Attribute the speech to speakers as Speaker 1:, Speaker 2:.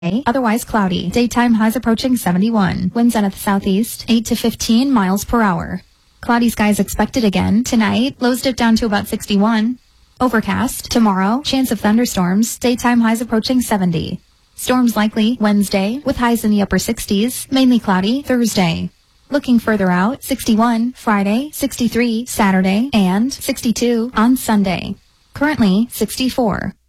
Speaker 1: Otherwise cloudy. Daytime highs approaching 71. Winds out of the southeast, 8 to 15 miles per hour. Cloudy skies expected again tonight. Lows dip down to about 61. Overcast. Tomorrow, chance of thunderstorms. Daytime highs approaching 70. Storms likely Wednesday with highs in the upper 60s. Mainly cloudy Thursday. Looking further out, 61 Friday, 63 Saturday, and 62 on Sunday. Currently 64.